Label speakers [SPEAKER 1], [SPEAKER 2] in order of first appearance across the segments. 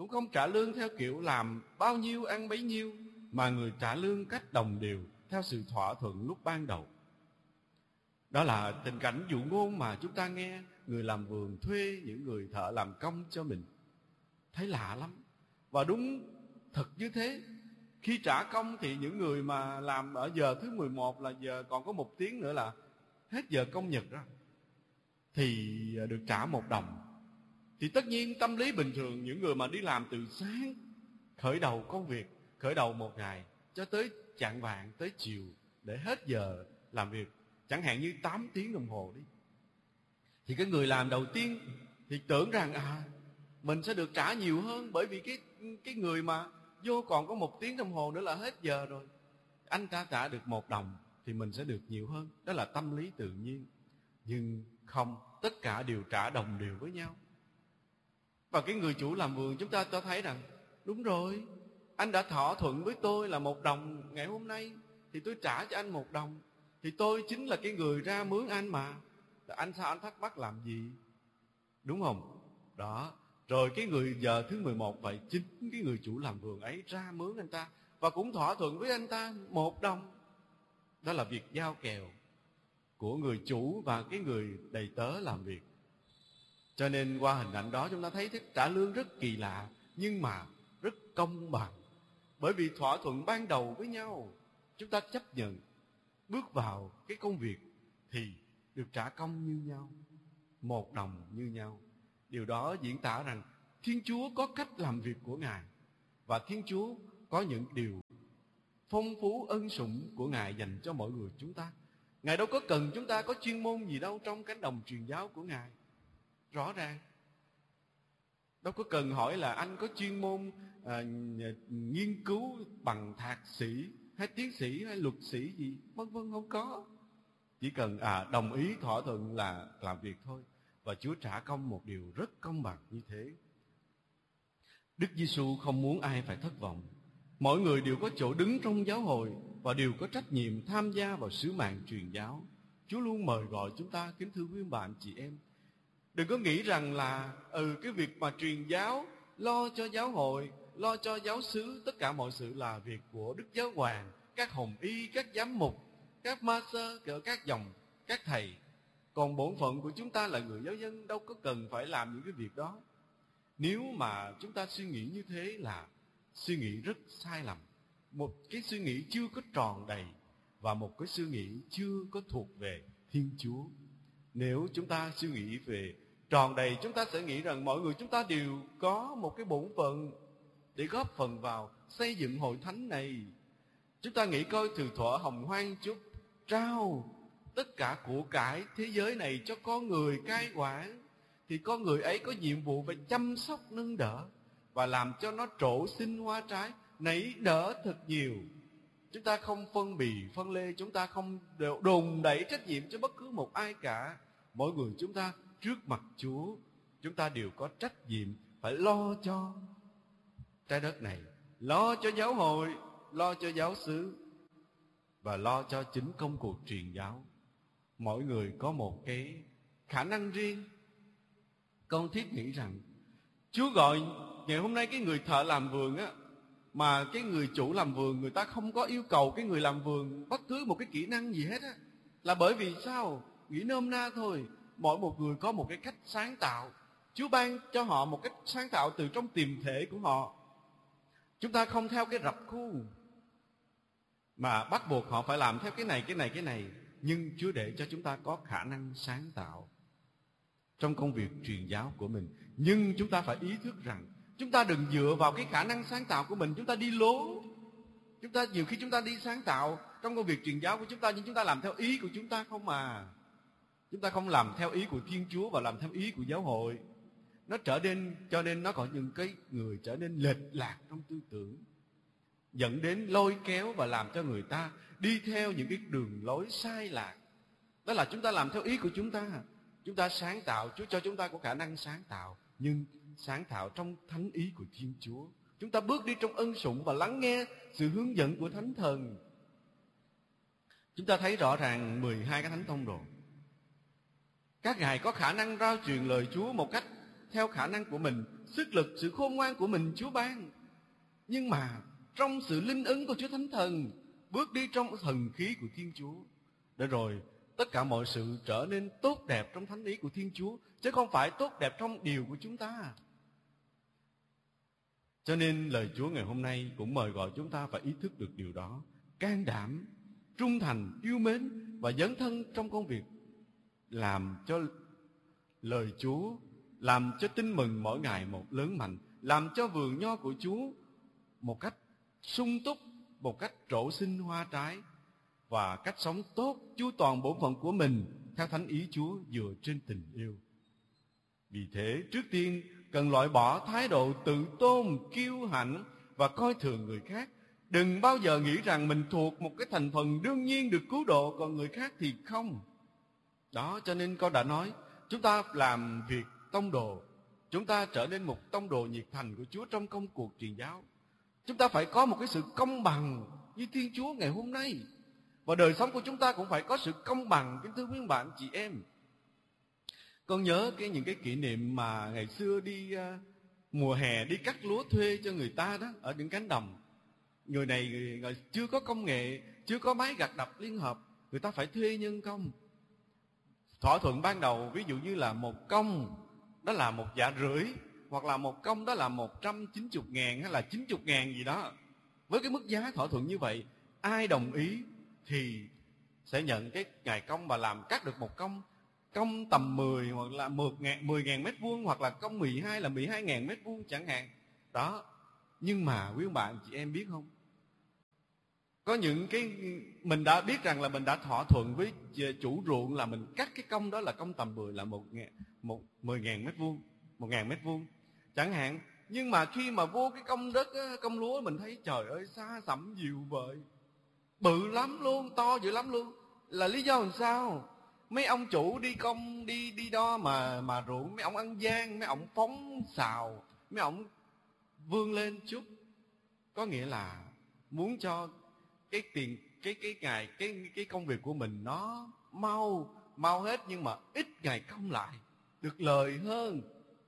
[SPEAKER 1] cũng không trả lương theo kiểu làm bao nhiêu ăn bấy nhiêu, mà người trả lương cách đồng đều theo sự thỏa thuận lúc ban đầu. Đó là tình cảnh dụ ngôn mà chúng ta nghe người làm vườn thuê những người thợ làm công cho mình. Thấy lạ lắm. Và đúng thật như thế. Khi trả công thì những người mà làm ở giờ thứ 11 là giờ còn có 1 tiếng nữa là hết giờ công nhật đó, thì được trả 1 đồng. Thì tất nhiên tâm lý bình thường, những người mà đi làm từ sáng, khởi đầu công việc, khởi đầu một ngày, cho tới chạng vạng, tới chiều, để hết giờ làm việc, chẳng hạn như 8 tiếng đồng hồ đi, thì cái người làm đầu tiên thì tưởng rằng mình sẽ được trả nhiều hơn, bởi vì cái người mà vô còn có 1 tiếng đồng hồ nữa là hết giờ rồi, anh ta trả được 1 đồng thì mình sẽ được nhiều hơn. Đó là tâm lý tự nhiên. Nhưng không, tất cả đều trả đồng đều với nhau. Và cái người chủ làm vườn chúng ta cho thấy rằng đúng rồi, anh đã thỏa thuận với tôi là 1 đồng ngày hôm nay, thì tôi trả cho anh 1 đồng. Thì tôi chính là cái người ra mướn anh mà. Anh sao anh thắc mắc làm gì? Đúng không? Đó. Rồi cái người giờ thứ 11 vậy, chính cái người chủ làm vườn ấy ra mướn anh ta, và cũng thỏa thuận với anh ta 1 đồng. Đó là việc giao kèo của người chủ và cái người đầy tớ làm việc. Cho nên qua hình ảnh đó chúng ta thấy thức trả lương rất kỳ lạ, nhưng mà rất công bằng. Bởi vì thỏa thuận ban đầu với nhau, chúng ta chấp nhận bước vào cái công việc thì được trả công như nhau, 1 đồng như nhau. Điều đó diễn tả rằng Thiên Chúa có cách làm việc của Ngài, và Thiên Chúa có những điều phong phú ân sủng của Ngài dành cho mỗi người chúng ta. Ngài đâu có cần chúng ta có chuyên môn gì đâu trong cánh đồng truyền giáo của Ngài. Rõ ràng đâu có cần hỏi là anh có chuyên môn nghiên cứu bằng thạc sĩ hay tiến sĩ hay luật sĩ gì, vân vân, không có. Chỉ cần đồng ý thỏa thuận là làm việc thôi. Và Chúa trả công một điều rất công bằng như thế. Đức Giêsu không muốn ai phải thất vọng. Mỗi người đều có chỗ đứng trong giáo hội và đều có trách nhiệm tham gia vào sứ mạng truyền giáo. Chúa luôn mời gọi chúng ta, kính thưa quý bạn chị em, đừng có nghĩ rằng là cái việc mà truyền giáo, lo cho giáo hội, lo cho giáo xứ, tất cả mọi sự là việc của Đức Giáo Hoàng, các hồng y, các giám mục, các ma sơ, các dòng, các thầy. Còn bổn phận của chúng ta là người giáo dân đâu có cần phải làm những cái việc đó. Nếu mà chúng ta suy nghĩ như thế là suy nghĩ rất sai lầm. Một cái suy nghĩ chưa có tròn đầy, và một cái suy nghĩ chưa có thuộc về Thiên Chúa. Nếu chúng ta suy nghĩ về tròn đầy, chúng ta sẽ nghĩ rằng mọi người chúng ta đều có một cái bổn phận để góp phần vào xây dựng hội thánh này. Chúng ta nghĩ coi, từ thuở hồng hoang Chúa trao tất cả của cải thế giới này cho con người cai quản, thì con người ấy có nhiệm vụ phải chăm sóc nâng đỡ và làm cho nó trổ sinh hoa trái, nảy nở thật nhiều. Chúng ta không phân bì phân lê, chúng ta không đùn đẩy trách nhiệm cho bất cứ một ai cả. Mỗi người chúng ta trước mặt Chúa, chúng ta đều có trách nhiệm phải lo cho trái đất này, lo cho giáo hội, lo cho giáo xứ, và lo cho chính công cuộc truyền giáo. Mỗi người có một cái khả năng riêng. Con thiết nghĩ rằng Chúa gọi ngày hôm nay cái người thợ làm vườn á, mà cái người chủ làm vườn người ta không có yêu cầu cái người làm vườn bất cứ một cái kỹ năng gì hết á, là bởi vì sao? Nghĩ nôm na thôi, mỗi một người có một cái cách sáng tạo. Chúa ban cho họ một cách sáng tạo từ trong tiềm thể của họ. Chúng ta không theo cái rập khuôn mà bắt buộc họ phải làm theo cái này, cái này, cái này. Nhưng Chúa để cho chúng ta có khả năng sáng tạo trong công việc truyền giáo của mình. Nhưng chúng ta phải ý thức rằng chúng ta đừng dựa vào cái khả năng sáng tạo của mình, chúng ta đi lố. Nhiều khi chúng ta đi sáng tạo trong công việc truyền giáo của chúng ta, nhưng chúng ta làm theo ý của chúng ta không à. Chúng ta không làm theo ý của Thiên Chúa và làm theo ý của giáo hội. Cho nên nó có những cái người trở nên lệch lạc trong tư tưởng, dẫn đến lôi kéo và làm cho người ta đi theo những cái đường lối sai lạc. Đó là chúng ta làm theo ý của chúng ta. Chúng ta sáng tạo, Chúa cho chúng ta có khả năng sáng tạo, nhưng sáng tạo trong thánh ý của Thiên Chúa. Chúng ta bước đi trong ân sủng và lắng nghe sự hướng dẫn của Thánh Thần. Chúng ta thấy rõ ràng 12 cái thánh tông đồ, các ngài có khả năng rao truyền lời Chúa một cách theo khả năng của mình, sức lực, sự khôn ngoan của mình Chúa ban. Nhưng mà trong sự linh ứng của Chúa Thánh Thần, bước đi trong thần khí của Thiên Chúa, để rồi tất cả mọi sự trở nên tốt đẹp trong thánh ý của Thiên Chúa, chứ không phải tốt đẹp trong điều của chúng ta. Cho nên lời Chúa ngày hôm nay cũng mời gọi chúng ta phải ý thức được điều đó, can đảm, trung thành, yêu mến và dấn thân trong công việc, làm cho lời Chúa, làm cho tin mừng mỗi ngày một lớn mạnh, làm cho vườn nho của Chúa một cách sung túc, một cách trổ sinh hoa trái, và cách sống tốt chu toàn bổn phận của mình theo thánh ý Chúa dựa trên tình yêu. Vì thế, trước tiên cần loại bỏ thái độ tự tôn, kiêu hãnh và coi thường người khác. Đừng bao giờ nghĩ rằng mình thuộc một cái thành phần đương nhiên được cứu độ, còn người khác thì không. Đó, cho nên con đã nói, chúng ta làm việc tông đồ, chúng ta trở nên một tông đồ nhiệt thành của Chúa trong công cuộc truyền giáo. Chúng ta phải có một cái sự công bằng như Thiên Chúa ngày hôm nay. Và đời sống của chúng ta cũng phải có sự công bằng, kính thưa quý bạn chị em. Con nhớ những cái kỷ niệm mà ngày xưa đi mùa hè đi cắt lúa thuê cho người ta đó, ở những cánh đồng. Người này chưa có công nghệ, chưa có máy gặt đập liên hợp, người ta phải thuê nhân công. Thỏa thuận ban đầu ví dụ như là một công đó là 1,5 dạ, hoặc là một công đó là 190.000 hay là 90.000 gì đó. Với cái mức giá thỏa thuận như vậy, ai đồng ý thì sẽ nhận cái ngày công mà làm cắt được một công tầm 10 hoặc là 10.000 mét vuông, hoặc là công 12 là 12.000 mét vuông chẳng hạn. Đó. Nhưng mà quý bạn chị em biết không? Có những cái mình đã biết rằng là mình đã thỏa thuận với chủ ruộng là mình cắt cái công đó là công tầm 10 là 10.000 mét vuông, 1.000 mét vuông chẳng hạn. Nhưng mà khi mà vô cái công đất, công lúa, mình thấy trời ơi xa xẩm dịu vợi, bự lắm luôn, to dữ lắm luôn. Là lý do làm sao? Mấy ông chủ đi công đi đo mà ruộng, mấy ông ăn gian, mấy ông phóng xào, mấy ông vươn lên chút. Có nghĩa là muốn cho cái tiền cái công việc của mình nó mau hết, nhưng mà ít ngày công lại được lời hơn.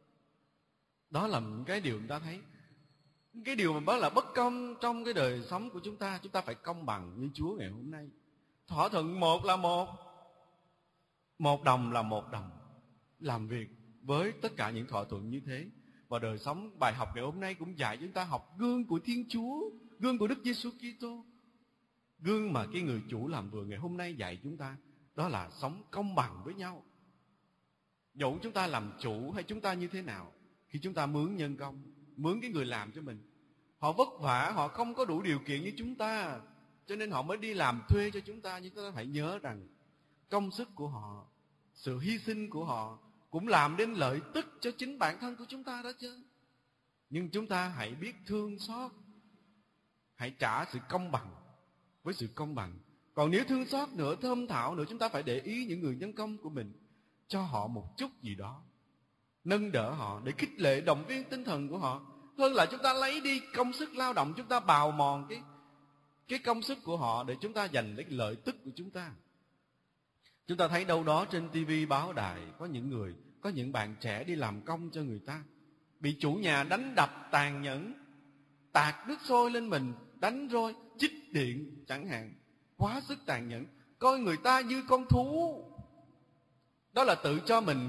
[SPEAKER 1] Đó là cái điều chúng ta thấy. Cái điều mà đó là bất công trong cái đời sống của chúng ta. Chúng ta phải công bằng như Chúa ngày hôm nay. Thỏa thuận một là một đồng là một đồng. Làm việc với tất cả những thỏa thuận như thế. Và đời sống bài học ngày hôm nay cũng dạy chúng ta học gương của Thiên Chúa, gương của Đức Giêsu Kitô, gương mà cái người chủ làm vườn ngày hôm nay dạy chúng ta. Đó là sống công bằng với nhau. Dẫu chúng ta làm chủ hay chúng ta như thế nào, khi chúng ta mướn nhân công, mướn cái người làm cho mình, họ vất vả, họ không có đủ điều kiện như chúng ta, cho nên họ mới đi làm thuê cho chúng ta. Nhưng chúng ta phải nhớ rằng công sức của họ, sự hy sinh của họ cũng làm đến lợi tức cho chính bản thân của chúng ta đó chứ. Nhưng chúng ta hãy biết thương xót, hãy trả sự công bằng với sự công bằng. Còn nếu thương xót nữa, thơm thảo nữa, chúng ta phải để ý những người nhân công của mình, cho họ một chút gì đó, nâng đỡ họ để khích lệ động viên tinh thần của họ, hơn là chúng ta lấy đi công sức lao động, chúng ta bào mòn cái công sức của họ để chúng ta giành lấy lợi tức của chúng ta. Chúng ta thấy đâu đó trên tivi báo đài có những bạn trẻ đi làm công cho người ta, bị chủ nhà đánh đập tàn nhẫn, tạt nước sôi lên mình, đánh roi, chích điện chẳng hạn, quá sức tàn nhẫn, coi người ta như con thú. Đó là tự cho mình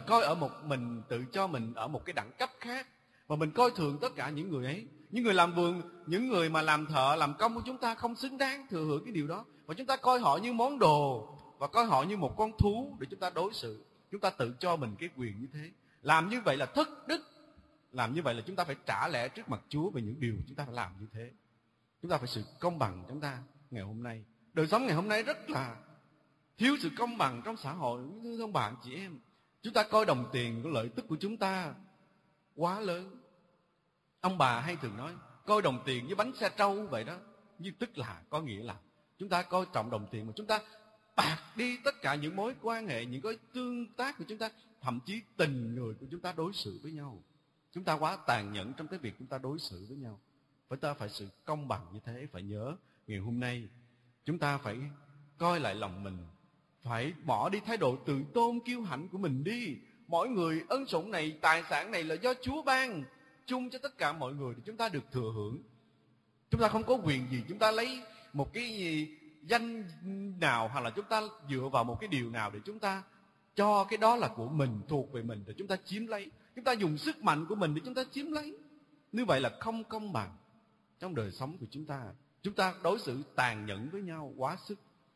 [SPEAKER 1] ở một cái đẳng cấp khác, và mình coi thường tất cả những người ấy. Những người làm vườn, những người mà làm thợ, làm công của chúng ta không xứng đáng thừa hưởng cái điều đó, và chúng ta coi họ như món đồ và coi họ như một con thú để chúng ta đối xử. Chúng ta tự cho mình cái quyền như thế. Làm như vậy là thất đức. Làm như vậy là chúng ta phải trả lẽ trước mặt Chúa về những điều chúng ta phải làm như thế. Chúng ta phải sự công bằng. Chúng ta ngày hôm nay, đời sống ngày hôm nay rất là thiếu sự công bằng trong xã hội. Thưa ông bạn chị em, chúng ta coi đồng tiền của lợi tức của chúng ta quá lớn. Ông bà hay thường nói coi đồng tiền với bánh xe trâu vậy đó. Nhưng tức là có nghĩa là chúng ta coi trọng đồng tiền mà chúng ta bạc đi tất cả những mối quan hệ, những cái tương tác của chúng ta, thậm chí tình người của chúng ta đối xử với nhau. Chúng ta quá tàn nhẫn trong cái việc chúng ta đối xử với nhau. Chúng ta phải sự công bằng như thế. Phải nhớ ngày hôm nay chúng ta phải coi lại lòng mình, phải bỏ đi thái độ tự tôn kiêu hãnh của mình đi, mỗi người ân sủng này, tài sản này là do Chúa ban chung cho tất cả mọi người để chúng ta được thừa hưởng. Chúng ta không có quyền gì chúng ta lấy một cái gì danh nào, hoặc là chúng ta dựa vào một cái điều nào để chúng ta cho cái đó là của mình, thuộc về mình, để chúng ta chiếm lấy. Chúng ta dùng sức mạnh của mình để chúng ta chiếm lấy. Như vậy là không công bằng trong đời sống của chúng ta. Chúng ta đối xử tàn nhẫn với nhau quá sức.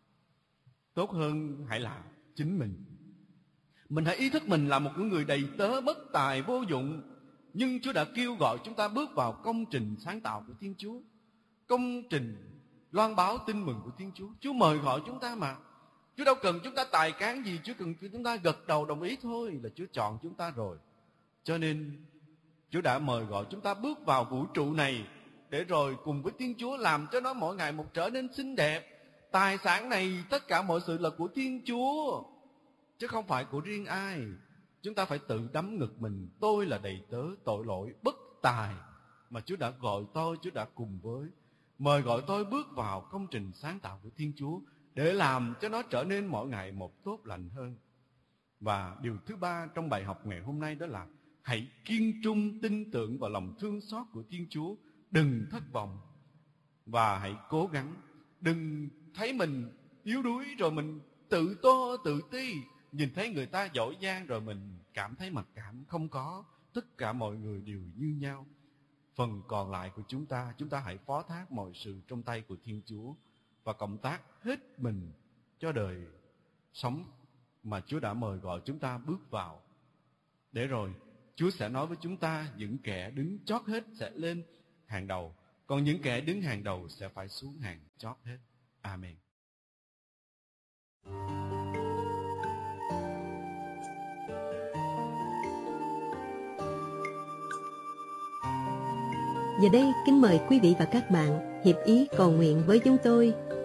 [SPEAKER 1] Tốt hơn hãy là chính mình. Mình hãy ý thức mình là một người đầy tớ bất tài vô dụng, nhưng Chúa đã kêu gọi chúng ta bước vào công trình sáng tạo của Thiên Chúa, công trình loan báo tin mừng của Thiên Chúa. Chúa mời gọi chúng ta mà. Chúa đâu cần chúng ta tài cán gì, Chúa cần chúng ta gật đầu đồng ý thôi là Chúa chọn chúng ta rồi. Cho nên Chúa đã mời gọi chúng ta bước vào vũ trụ này để rồi cùng với Thiên Chúa làm cho nó mỗi ngày một trở nên xinh đẹp. Tài sản này, tất cả mọi sự là của Thiên Chúa, chứ không phải của riêng ai. Chúng ta phải tự đấm ngực mình. Tôi là đầy tớ tội lỗi bất tài, mà Chúa đã gọi tôi, Chúa đã cùng với mời gọi tôi bước vào công trình sáng tạo của Thiên Chúa để làm cho nó trở nên mỗi ngày một tốt lành hơn. Và điều thứ ba trong bài học ngày hôm nay đó là hãy kiên trung tin tưởng vào lòng thương xót của Thiên Chúa. Đừng thất vọng và hãy cố gắng. Đừng thấy mình yếu đuối rồi mình tự tô tự ti, nhìn thấy người ta giỏi giang rồi mình cảm thấy mặc cảm. Không có, tất cả mọi người đều như nhau. Phần còn lại của chúng ta hãy phó thác mọi sự trong tay của Thiên Chúa và cộng tác hết mình cho đời sống mà Chúa đã mời gọi chúng ta bước vào. Để rồi Chúa sẽ nói với chúng ta, những kẻ đứng chót hết sẽ lên hàng đầu, còn những kẻ đứng hàng đầu sẽ phải xuống hàng chót hết. Amen.
[SPEAKER 2] Giờ đây kính mời quý vị và các bạn hiệp ý cầu nguyện với chúng tôi.